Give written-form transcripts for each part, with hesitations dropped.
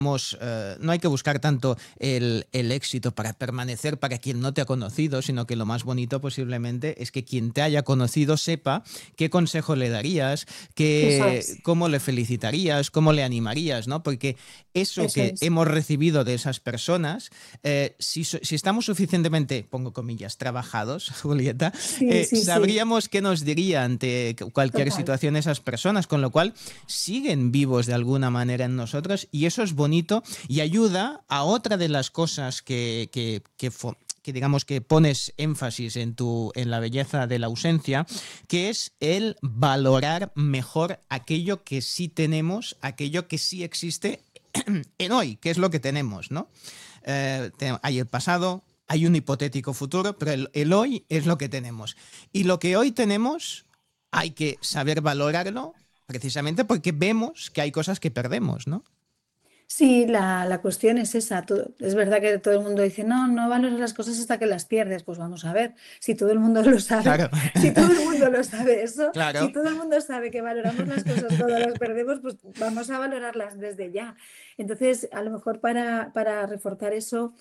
no hay que buscar tanto el éxito para permanecer para quien no te ha conocido, sino que lo más bonito posiblemente es que quien te haya conocido sepa qué consejo le darías, Eso es, cómo le felicitarías, cómo le animarías, ¿no? Porque eso eso que es. hemos recibido de esas personas, si estamos suficientemente, pongo comillas, trabajados, Julieta, Sí, sí, sí, sabríamos qué nos diría ante cualquier total. situación esas personas, con lo cual siguen vivos de alguna manera en nosotros y eso es bonito y ayuda a otra de las cosas que digamos que pones énfasis en la belleza de la ausencia, que es el valorar mejor aquello que sí tenemos, aquello que sí existe en hoy, que es lo que tenemos, ¿no? Hay el pasado, hay un hipotético futuro, pero el hoy es lo que tenemos. Y lo que hoy tenemos hay que saber valorarlo precisamente porque vemos que hay cosas que perdemos, ¿no? Sí, la cuestión es esa. Es verdad que todo el mundo dice, no, no valoras las cosas hasta que las pierdes. Pues vamos a ver, si todo el mundo lo sabe, Claro, si todo el mundo lo sabe eso, si claro. todo el mundo sabe que valoramos las cosas cuando las perdemos, pues vamos a valorarlas desde ya. Entonces, a lo mejor para reforzar eso,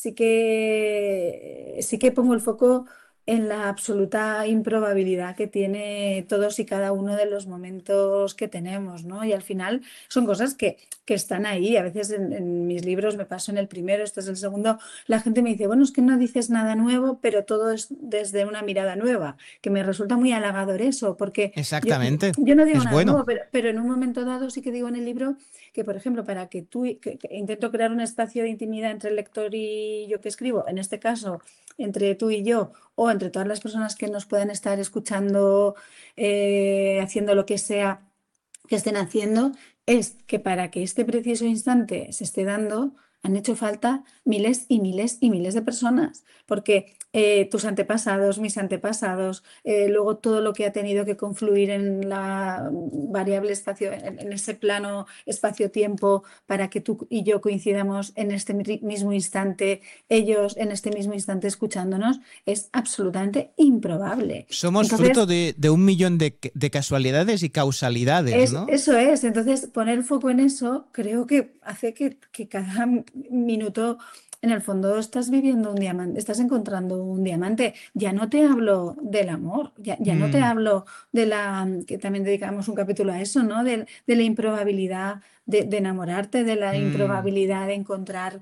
sí que pongo el foco en la absoluta improbabilidad que tiene todos y cada uno de los momentos que tenemos, ¿no? Y al final son cosas que están ahí. A veces en mis libros me paso en el primero, este es el segundo, la gente me dice, bueno, es que no dices nada nuevo, pero todo es desde una mirada nueva, que me resulta muy halagador eso, porque yo, Exactamente. yo no digo Es nada bueno. nuevo, pero en un momento dado sí que digo en el libro que, por ejemplo, para que tú, que intento crear un espacio de intimidad entre el lector y yo que escribo, en este caso, entre tú y yo, o entre todas las personas que nos puedan estar escuchando, haciendo lo que sea que estén haciendo, es que para que este preciso instante se esté dando, han hecho falta miles y miles y miles de personas, porque tus antepasados, mis antepasados, luego todo lo que ha tenido que confluir en la variable espacio, en ese plano espacio-tiempo, para que tú y yo coincidamos en este mismo instante, ellos en este mismo instante escuchándonos, es absolutamente improbable. Somos fruto Entonces, de un millón de casualidades y causalidades, ¿no? eso es, entonces poner foco en eso creo que hace que cada minuto en el fondo estás viviendo un diamante, estás encontrando un diamante. Ya no te hablo del amor, ya no te Mm, hablo de que también dedicamos un capítulo a eso, ¿no? De la improbabilidad de enamorarte, de la mm, improbabilidad de encontrar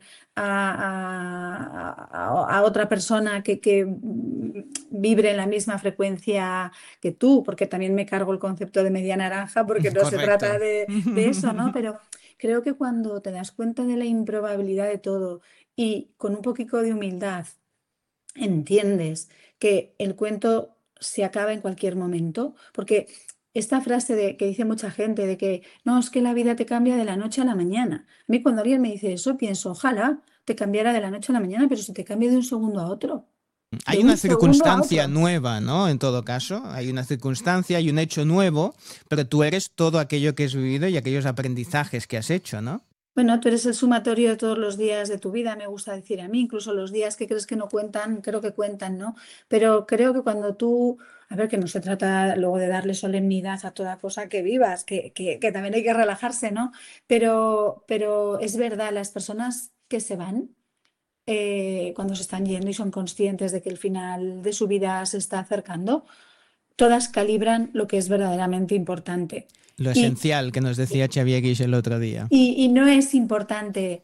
a otra persona que vibre en la misma frecuencia que tú, porque también me cargo el concepto de media naranja, porque no se trata correcto. de eso, ¿no? Pero creo que cuando te das cuenta de la improbabilidad de todo y con un poquito de humildad entiendes que el cuento se acaba en cualquier momento, porque esta frase que dice mucha gente de que no, es que la vida te cambia de la noche a la mañana. A mí cuando alguien me dice eso, pienso, ojalá te cambiara de la noche a la mañana, pero si te cambia de un segundo a otro, de Hay un una segundo a circunstancia otro. nueva, ¿no? En todo caso, hay una circunstancia y un hecho nuevo, pero tú eres todo aquello que has vivido y aquellos aprendizajes que has hecho, ¿no? Bueno, tú eres el sumatorio de todos los días de tu vida, me gusta decir a mí, incluso los días que crees que no cuentan, creo que cuentan, ¿no? Pero creo que cuando tú, a ver, que no se trata luego de darle solemnidad a toda cosa que vivas, que también hay que relajarse, ¿no? Pero es verdad, las personas que se van, cuando se están yendo y son conscientes de que el final de su vida se está acercando, todas calibran lo que es verdaderamente importante. Lo Y esencial que nos decía Xavier Guix el otro día. y no es importante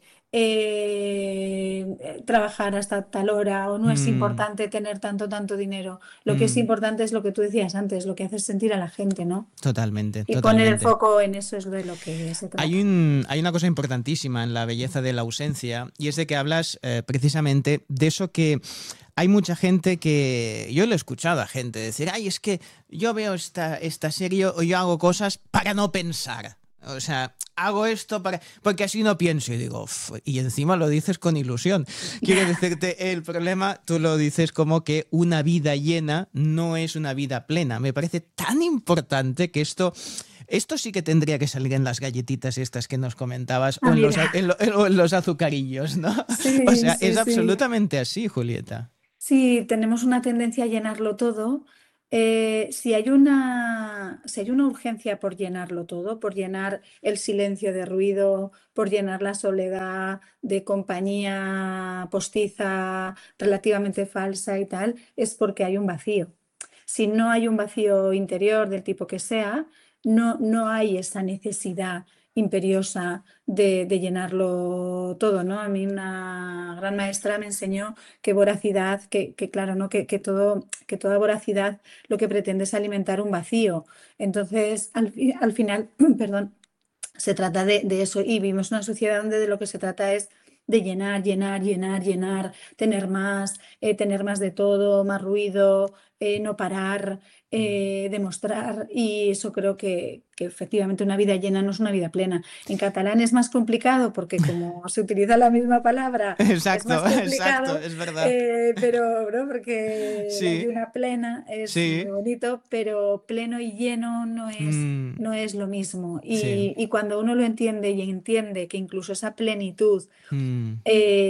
trabajar hasta tal hora o no es Mm, importante tener tanto dinero. Lo que es mm, importante es lo que tú decías antes, lo que haces sentir a la gente, ¿no? totalmente, Y poner el totalmente. foco en eso es de lo que se trata. Hay una cosa importantísima en la belleza de la ausencia y es de que hablas precisamente de eso que hay mucha gente que... Yo lo he escuchado a gente decir, ay, es que yo veo esta serie o yo hago cosas para no pensar. O sea, hago esto porque así no pienso y digo, "Uf", y encima lo dices con ilusión. Quiero decirte, el problema tú lo dices como que una vida llena no es una vida plena. Me parece tan importante que esto sí que tendría que salir en las galletitas estas que nos comentabas Ah, o en mira. en los azucarillos, ¿no? O Sí, sea, sí, es sí. absolutamente así, Julieta. Sí, tenemos una tendencia a llenarlo todo, Si hay una urgencia por llenarlo todo, por llenar el silencio de ruido, por llenar la soledad de compañía postiza relativamente falsa y tal, es porque hay un vacío. Si no hay un vacío interior del tipo que sea, no hay esa necesidad imperiosa de llenarlo todo, ¿no? A mí una gran maestra me enseñó que voracidad, que claro, ¿no? Que toda voracidad lo que pretende es alimentar un vacío. Entonces, al final, perdón, se trata de eso y vivimos una sociedad donde de lo que se trata es de llenar, llenar, llenar, llenar, tener más de todo, más ruido, no parar, demostrar y eso creo que efectivamente una vida llena no es una vida plena. En catalán es más complicado porque como se utiliza la misma palabra, es Exacto, más exacto, complicado, es verdad. pero ¿no? Porque la Sí, lluna plena es muy sí. bonito, pero pleno y lleno Mm, no es lo mismo. sí. Y cuando uno lo entiende y entiende que incluso esa plenitud Mm,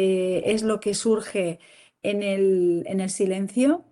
es lo que surge en el silencio,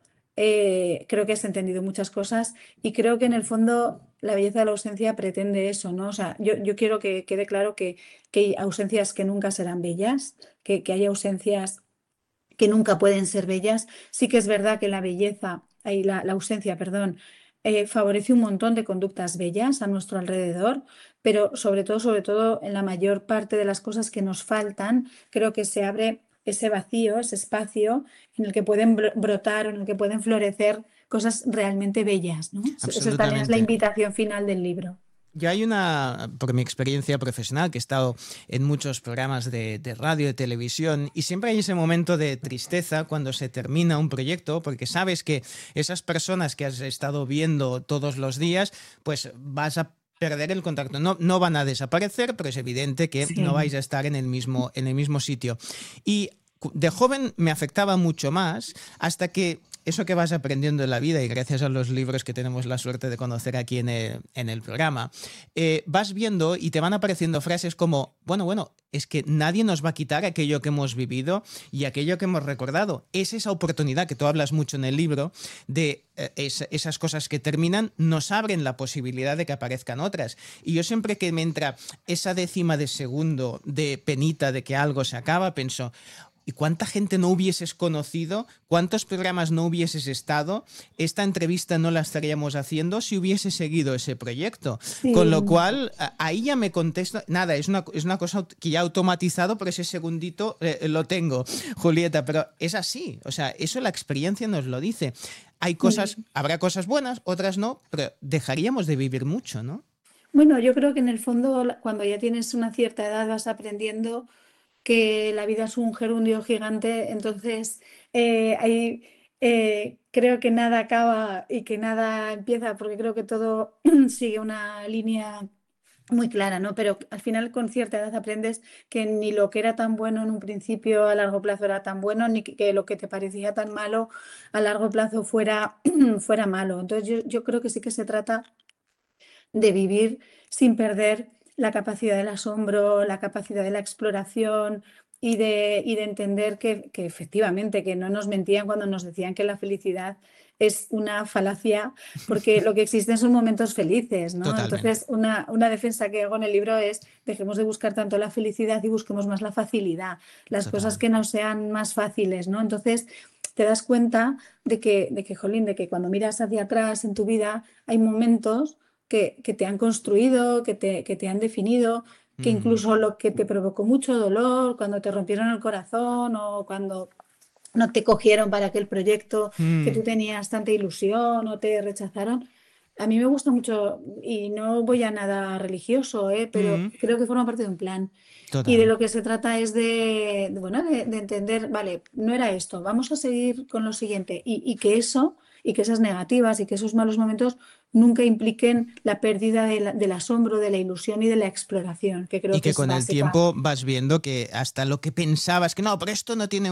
creo que has entendido muchas cosas y creo que en el fondo la belleza de la ausencia pretende eso, ¿no? O sea, yo quiero que quede claro que hay ausencias que nunca serán bellas, que hay ausencias que nunca pueden ser bellas. Sí que es verdad que la belleza, la ausencia, perdón, favorece un montón de conductas bellas a nuestro alrededor, pero sobre todo, en la mayor parte de las cosas que nos faltan, creo que se abre ese vacío, ese espacio en el que pueden brotar o en el que pueden florecer cosas realmente bellas, ¿no? Esa también es la absolutamente. invitación final del libro. Yo hay una, por mi experiencia profesional, que he estado en muchos programas de radio, de televisión, y siempre hay ese momento de tristeza cuando se termina un proyecto, porque sabes que esas personas que has estado viendo todos los días, pues vas a perder el contacto. No, no van a desaparecer, pero es evidente que no vais Sí. a estar en el mismo sitio. Y de joven me afectaba mucho más hasta que eso que vas aprendiendo en la vida y gracias a los libros que tenemos la suerte de conocer aquí en el programa, vas viendo y te van apareciendo frases como, bueno, es que nadie nos va a quitar aquello que hemos vivido y aquello que hemos recordado. Es esa oportunidad que tú hablas mucho en el libro de esas cosas que terminan, nos abren la posibilidad de que aparezcan otras. Y yo siempre que me entra esa décima de segundo de penita de que algo se acaba, pienso, ¿y cuánta gente no hubieses conocido? ¿Cuántos programas no hubieses estado? Esta entrevista no la estaríamos haciendo si hubiese seguido ese proyecto. Con lo Sí. cual, ahí ya me contesto. Nada, es una cosa que ya he automatizado, pero ese segundito lo tengo, Julieta. Pero es así. O sea, eso la experiencia nos lo dice. Hay cosas, Sí. habrá cosas buenas, otras no, pero dejaríamos de vivir mucho, ¿no? Bueno, yo creo que en el fondo, cuando ya tienes una cierta edad, vas aprendiendo que la vida es un gerundio gigante, entonces creo que nada acaba y que nada empieza, porque creo que todo sigue una línea muy clara, ¿no? Pero al final con cierta edad aprendes que ni lo que era tan bueno en un principio a largo plazo era tan bueno, ni que lo que te parecía tan malo a largo plazo fuera malo. Entonces yo creo que sí que se trata de vivir sin perder la capacidad del asombro, la capacidad de la exploración y de entender que efectivamente que no nos mentían cuando nos decían que la felicidad es una falacia, porque lo que existen son momentos felices, ¿no? Totalmente. Entonces, una defensa que hago en el libro es dejemos de buscar tanto la felicidad y busquemos más la facilidad, las cosas Total. que nos sean más fáciles, ¿no? Entonces, te das cuenta jolín, de que cuando miras hacia atrás en tu vida hay momentos que te han construido, que te han definido, que Mm, incluso lo que te provocó mucho dolor, cuando te rompieron el corazón o cuando no te cogieron para aquel proyecto que tú mm, tenías tanta ilusión o te rechazaron. A mí me gusta mucho y no voy a nada religioso, pero mm, creo que forma parte de un plan. Y de total. lo que se trata es bueno, de entender, vale, no era esto, vamos a seguir con lo siguiente y que esas negativas y que esos malos momentos nunca impliquen la pérdida del asombro, de la ilusión y de la exploración, que creo Y que es con el básica. tiempo vas viendo que hasta lo que pensabas que no, pero esto no tiene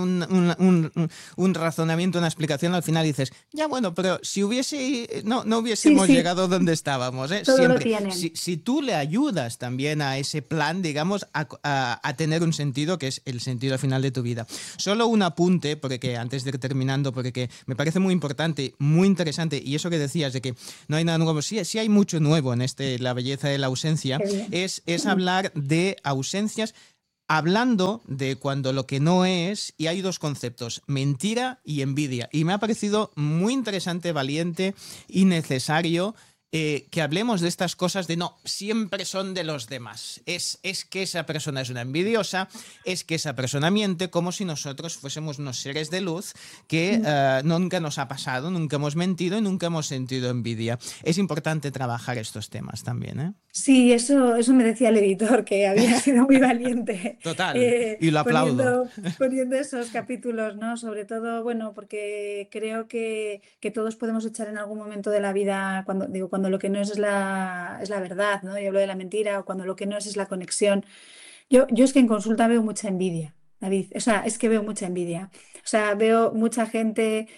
un razonamiento, una explicación, al final dices, ya bueno, pero si no hubiésemos Sí, llegado donde estábamos, ¿eh? todo lo Siempre. tienen. Si tú le ayudas también a ese plan, digamos, a tener un sentido que es el sentido final de tu vida. Solo un apunte, porque antes de ir terminando, porque me parece muy importante, muy interesante, y eso que decías de que no hay nada nuevo, sí hay mucho nuevo en La belleza de la ausencia, es hablar de ausencias, hablando de cuando lo que no es, y hay dos conceptos, mentira y envidia. Y me ha parecido muy interesante, valiente y necesario que hablemos de estas cosas de no, siempre son de los demás. Es que esa persona es una envidiosa, es que esa persona miente, como si nosotros fuésemos unos seres de luz que nunca nos ha pasado, nunca hemos mentido y nunca hemos sentido envidia. Es importante trabajar estos temas también, ¿eh? Sí, eso me decía el editor, que había sido muy valiente Total, y lo aplaudo. poniendo esos capítulos, ¿no? Sobre todo, bueno, porque creo que todos podemos echar en algún momento de la vida, cuando lo que no es la verdad, ¿no? Yo hablo de la mentira, o cuando lo que no es la conexión. Yo es que en consulta veo mucha envidia, David. O sea, es que veo mucha envidia. O sea, veo mucha gente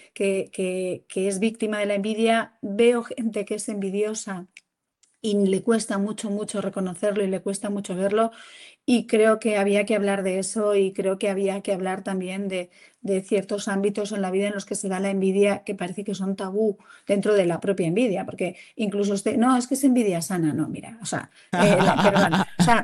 que es víctima de la envidia, veo gente que es envidiosa y le cuesta mucho, mucho reconocerlo y le cuesta mucho verlo. Y creo que había que hablar de eso, y creo que había que hablar también de ciertos ámbitos en la vida en los que se da la envidia, que parece que son tabú dentro de la propia envidia, porque incluso no, es que es envidia sana, no, mira, o sea, perdón, o sea,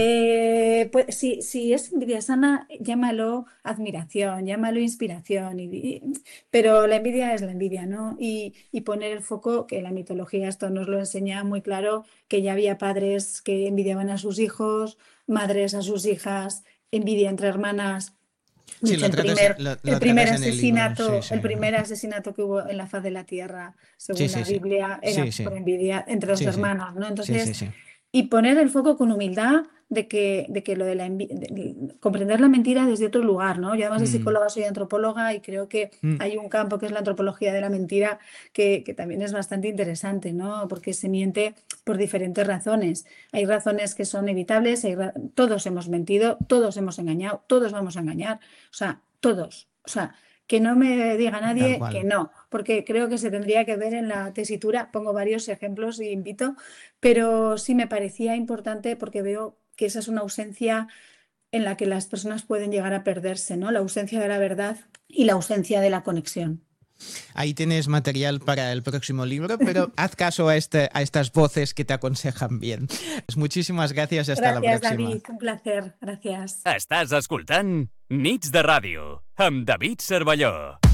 pues, si es envidia sana, llámalo admiración, llámalo inspiración, pero la envidia es la envidia, ¿no? Y poner el foco, que la mitología esto nos lo enseña muy claro, que ya había padres que envidiaban a sus hijos, madres a sus hijas, envidia entre hermanas. De Sí, hecho, lo el primer tratas en el libro. asesinato, Sí. el primer asesinato que hubo en la faz de la tierra, según Sí. la Biblia, era Sí. por envidia entre los Sí. hermanos, ¿no? Entonces, Sí. y poner el foco con humildad de que lo de comprender la mentira desde otro lugar, ¿no? Yo además de psicóloga soy antropóloga, y creo que hay un campo que es la antropología de la mentira que también es bastante interesante, ¿no? Porque se miente por diferentes razones. Hay razones que son evitables, todos hemos mentido, todos hemos engañado, todos vamos a engañar, o sea, todos. O sea, que no me diga Tal nadie que cual. no, porque creo que se tendría que ver en la tesitura. Pongo varios ejemplos y invito, pero sí me parecía importante porque veo que esa es una ausencia en la que las personas pueden llegar a perderse, ¿no? La ausencia de la verdad y la ausencia de la conexión. Ahí tienes material para el próximo libro, pero haz caso a estas voces que te aconsejan bien. Pues muchísimas gracias, hasta la Gràcies, próxima. David, un placer. Gràcies. Estàs escoltant Nits de Ràdio amb David Cervelló.